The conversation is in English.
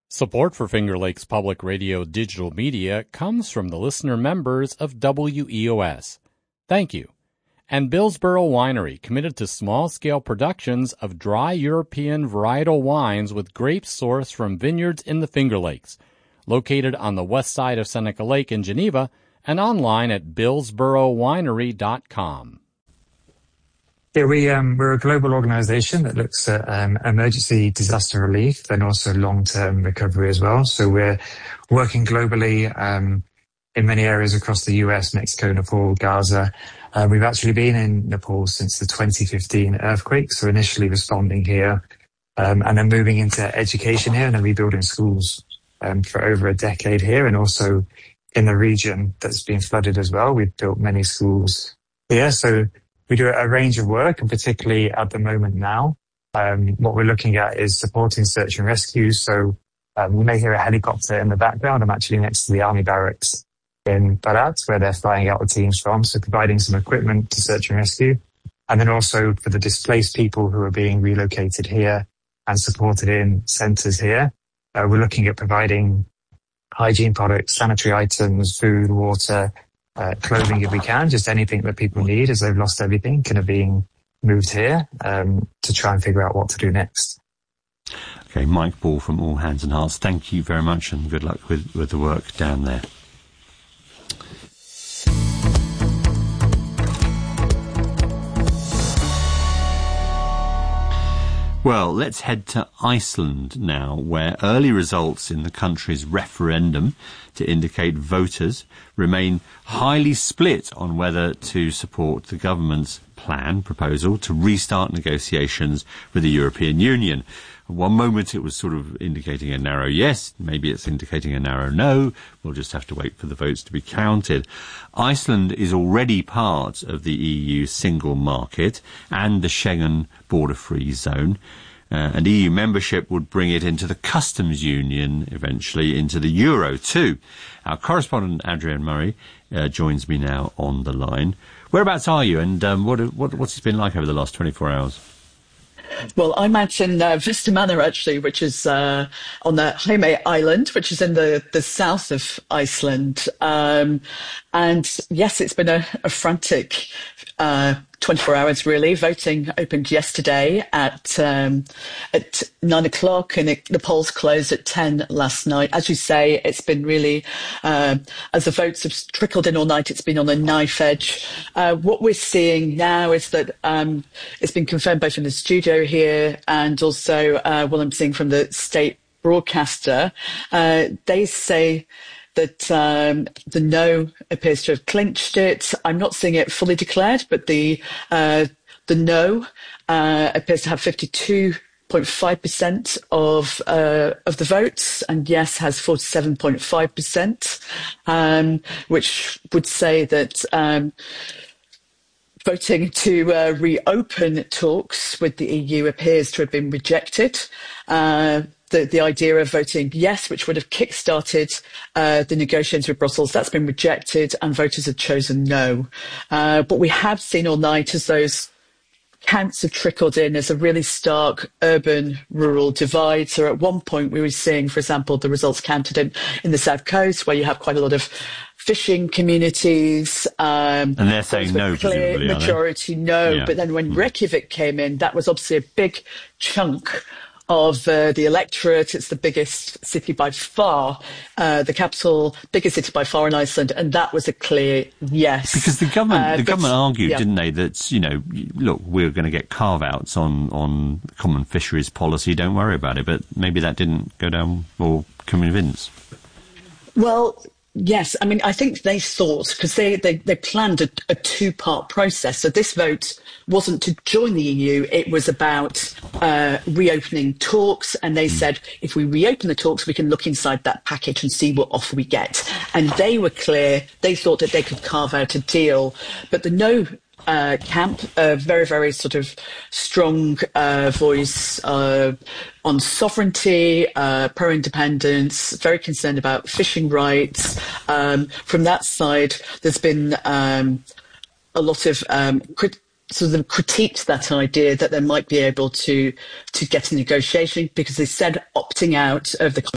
Support for Finger Lakes Public Radio digital media comes from the listener members of WEOS. Thank you. And Billsboro Winery, committed to small-scale productions of dry European varietal wines with grapes sourced from vineyards in the Finger Lakes, located on the west side of Seneca Lake in Geneva and online at billsborowinery.com. Yeah, we're a global organization that looks at emergency disaster relief and also long-term recovery as well. So we're working globally in many areas across the US, Mexico, Nepal, Gaza. We've actually been in Nepal since the 2015 earthquake, so initially responding here and then moving into education here and then rebuilding schools for over a decade here, and also in the region that's been flooded as well. We've built many schools here, so we do a range of work, and particularly at the moment now, what we're looking at is supporting search and rescue. So you may hear a helicopter in the background. I'm actually next to the army barracks in Barat, where they're flying out the teams from, so providing some equipment to search and rescue. And then also for the displaced people who are being relocated here and supported in centres here, we're looking at providing hygiene products, sanitary items, food, water, clothing if we can, just anything that people need as they've lost everything and are being moved here to try and figure out what to do next. Okay, Mike Ball from All Hands and Hearts, thank you very much and good luck with the work down there. Well, let's head to Iceland now, where early results in the country's referendum to indicate voters remain highly split on whether to support the government's proposal to restart negotiations with the European Union. One moment it was sort of indicating a narrow yes, maybe it's indicating a narrow no. We'll just have to wait for the votes to be counted. Iceland is already part of the EU single market and the Schengen border-free zone. And EU membership would bring it into the customs union, eventually into the euro too. Our correspondent Adrian Murray joins me now on the line. Whereabouts are you, and what's it been like over the last 24 hours? Well, I'm out in Vista Manor, actually, which is on the Heimaey Island, which is in the south of Iceland. And yes, it's been a frantic 24 hours, really. Voting opened yesterday at 9 o'clock, and the polls closed at 10 last night. As you say, it's been really, as the votes have trickled in all night, it's been on a knife edge. What we're seeing now is that it's been confirmed both in the studio here and also what I'm seeing from the state broadcaster. They say that the no appears to have clinched it. I'm not seeing it fully declared, but the no appears to have 52.5% of the votes, and yes has 47.5%, which would say that voting to reopen talks with the EU appears to have been rejected. The idea of voting yes, which would have kick-started the negotiations with Brussels, that's been rejected, and voters have chosen no. What we have seen all night as those counts have trickled in is a really stark urban-rural divide. So at one point we were seeing, for example, the results counted in the South Coast, where you have quite a lot of fishing communities. And they're saying no, clear presumably, majority no. Yeah. But then when Reykjavik came in, that was obviously a big chunk of the electorate. It's the biggest city by far, the capital, biggest city by far in Iceland, and that was a clear yes. Because the government argued, didn't they, that, look, we're going to get carve-outs on common fisheries policy, don't worry about it, but maybe that didn't go down or convince. Well, yes, I mean, I think they thought, because they planned a two-part process. So this vote wasn't to join the EU, it was about reopening talks. And they said, if we reopen the talks, we can look inside that package and see what offer we get. And they were clear, they thought that they could carve out a deal. But the no camp, a very, very sort of strong voice on sovereignty, pro-independence, very concerned about fishing rights. From that side, there's been a lot of sort of critiqued that idea that they might be able to get a negotiation, because they said opting out of the